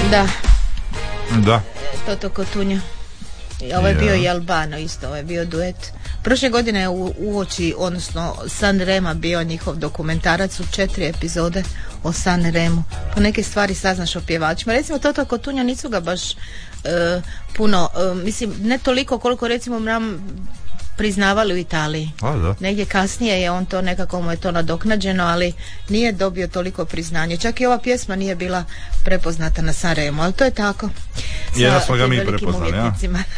Da. Da. Toto Cotugno. I ovo je bio i Albano isto, ovo je bio duet. Prošle godine je uoči, odnosno San Rema bio njihov dokumentarac u 4 epizode o San Remu. Po neke stvari saznaš o pjevačima. Recimo Toto Cotugno nisu ga baš puno, mislim ne toliko koliko recimo nam priznavali u Italiji. Negdje kasnije je on to nekako mu je to nadoknađeno, ali nije dobio toliko priznanje. Čak i ova pjesma nije bila prepoznata na Sanremu, ali to je tako. Jedno smo ga mi prepoznali, ja?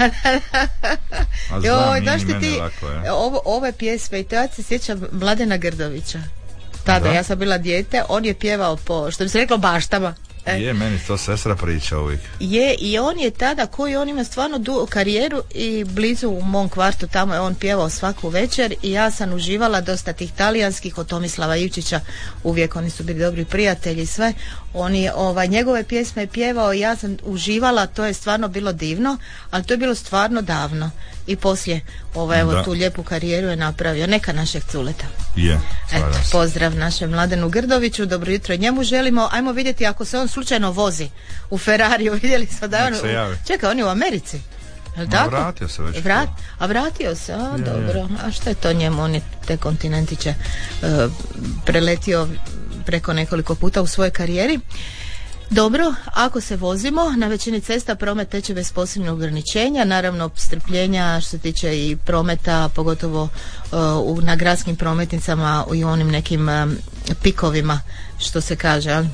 Joj, znaš ti ove pjesme, i to ja se sjećam Mladena Grdovića. Tada, ja sam bila dijete, on je pjevao po, što bi se reklo, baštama. Je, meni to sestra priča uvijek. Je, i on je tada, on ima stvarno karijeru i blizu u mom kvartu, tamo je on pjevao svaku večer i ja sam uživala dosta tih talijanskih, od Tomislava Ivčića, uvijek oni su bili dobri prijatelji i sve. On je, njegove pjesme je pjevao i ja sam uživala, to je stvarno bilo divno, ali to je bilo stvarno i poslije tu lijepu karijeru je napravio, neka našeg Culeta. Pozdrav našem Mladenu Grdoviću, dobro jutro i njemu želimo. Ajmo vidjeti ako se on slučajno vozi u Ferrariju, vidjeli smo da je on čekaj, on je u Americi. Vratio se već. Vratio se, dobro. A što je to njemu, on je te kontinentiće preletio preko nekoliko puta u svojoj karijeri. Dobro, ako se vozimo, na većini cesta promet teče bez posebnog ograničenja, naravno strpljenja što se tiče i prometa, pogotovo na gradskim prometnicama i onim nekim pikovima, što se kaže, ali?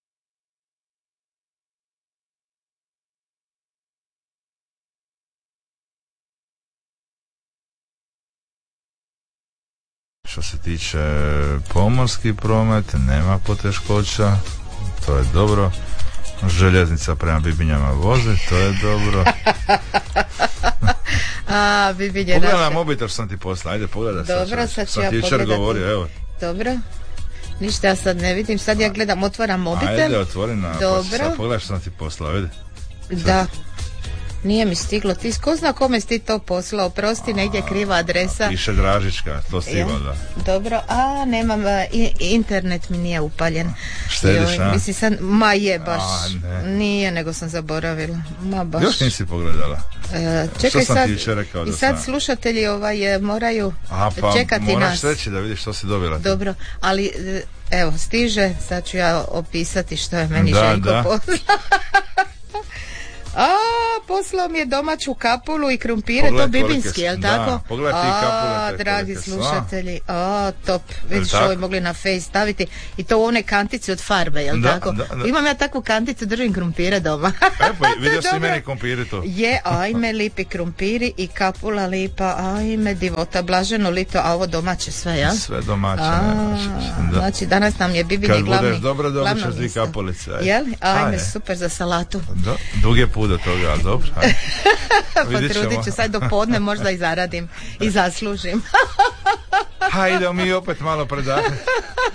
Što se tiče pomorski promet, nema poteškoća, to je dobro. Željeznica prema Bibinjama vozi, to je dobro. Bibinje pogledaj na mobitel što sam ti poslao, ajde pogledaj. Dobro, sad ću ja pogledati. Govorio, evo. Dobro. Ništa ja sad ne vidim, sad ja gledam, otvaram mobitel. Ajde, otvori na, sad pogledaj što sam ti poslao, vidi. Da. Nije mi stiglo, ti ko zna kome si ti to poslao, prosti, negdje kriva adresa. Piše Dražička, to stiglo, da. Dobro, nemam, internet mi nije upaljen. Štediš, a? Mislim sad, je baš, nije, nego sam zaboravila. Baš. Još nisi pogledala? Čekaj sad, rekao, i sad slušatelji moraju čekati nas. Moraš reći da vidiš što si dobila. Dobro, ali evo, stiže, sad ću ja opisati što je meni Željko poslao. Poslao mi je domaću kapulu i krumpire, to bibinski, jel tako? Pogledaj ti kapule. Dragi slušatelji, top, vidiš ovo mogli na face staviti i to u one kantice od farbe, jel tako? Da. Imam ja takvu kanticu, držim krumpire doma. Vidio si meni krumpiri to. Je, ajme lipi krumpiri i kapula lipa, ajme divota, blaženo lito, a ovo domaće sve, jel? Sve domaće. Znači danas nam je bibinje glavni. Kad budeš dobro dobićeš 2 kapulice. Jel? Ajme, super za salatu. Dug je put do toga, ali dobro. Potrudit ću sad do podne, možda i zaradim i zaslužim. Hajde mi opet malo predahnuti.